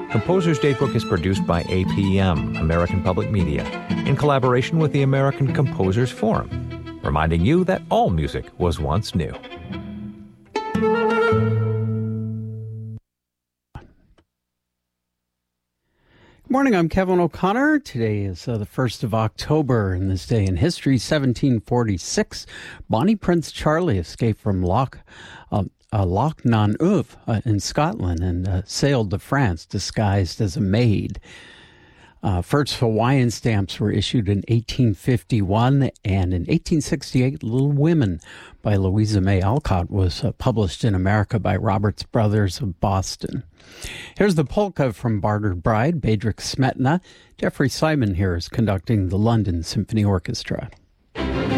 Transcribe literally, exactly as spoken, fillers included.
Composer's Datebook is produced by A P M, American Public Media, in collaboration with the American Composers Forum, reminding you that all music was once new. Good morning, I'm Kevin O'Connor. Today is uh, the first of October, and this day in history, seventeen forty-six. Bonnie Prince Charlie escaped from Loch, uh, uh, Loch nan Uv uh, in Scotland and uh, sailed to France disguised as a maid. Uh, first Hawaiian stamps were issued in eighteen fifty-one, and in eighteen sixty-eight, Little Women by Louisa May Alcott was uh, published in America by Roberts Brothers of Boston. Here's the polka from Bartered Bride, Bedřich Smetana. Jeffrey Simon here is conducting the London Symphony Orchestra.